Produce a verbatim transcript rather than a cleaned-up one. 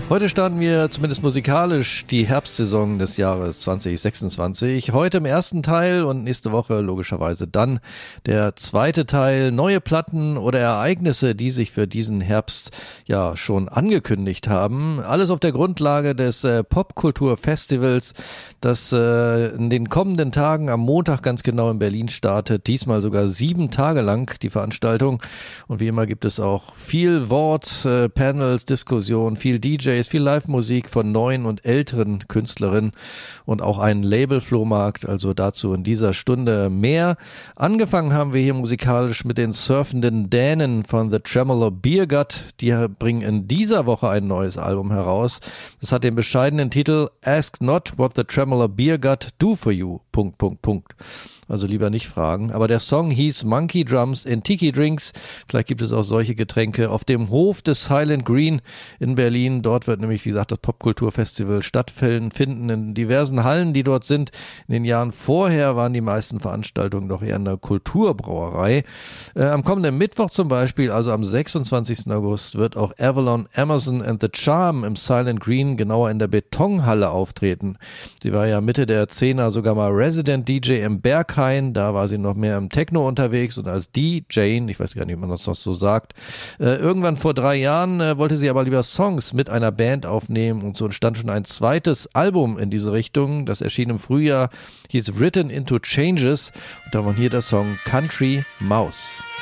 Heute starten wir zumindest musikalisch die Herbstsaison des Jahres zwanzig sechsundzwanzig. Heute im ersten Teil und nächste Woche logischerweise dann der zweite Teil. Neue Platten oder Ereignisse, die sich für diesen Herbst ja schon angekündigt haben. Alles auf der Grundlage des äh, Popkulturfestivals, das äh, in den kommenden Tagen am Montag ganz genau in Berlin startet. Diesmal sogar sieben Tage lang die Veranstaltung. Und wie immer gibt es auch viel Wort, äh, Panels, Diskussion, viel D J, viel Live-Musik von neuen und älteren Künstlerinnen und auch einen Label-Flohmarkt, also dazu in dieser Stunde mehr. Angefangen haben wir hier musikalisch mit den surfenden Dänen von The Tremolo Beer Gut. Die bringen in dieser Woche ein neues Album heraus. Das hat den bescheidenen Titel Ask Not What the Tremolo Beer Gut Do For You, Punkt, Punkt, Punkt. Also lieber nicht fragen. Aber der Song hieß Monkey Drums in Tiki Drinks. Vielleicht gibt es auch solche Getränke auf dem Hof des Silent Green in Berlin. Dort wird nämlich, wie gesagt, das Popkulturfestival stattfinden in diversen Hallen, die dort sind. In den Jahren vorher waren die meisten Veranstaltungen doch eher in der Kulturbrauerei. Äh, am kommenden Mittwoch zum Beispiel, also am sechsundzwanzigsten August, wird auch Avalon, Amazon and the Charm im Silent Green, genauer in der Betonhalle, auftreten. Sie war ja Mitte der Zehner sogar mal Resident D J im Berghain. Da war sie noch mehr im Techno unterwegs und als D J, ich weiß gar nicht, wie man das noch so sagt. Äh, irgendwann vor drei Jahren äh, wollte sie aber lieber Songs mit einer Band aufnehmen und so entstand schon ein zweites Album in diese Richtung. Das erschien im Frühjahr, hieß Written into Changes und da war hier der Song Country Mouse.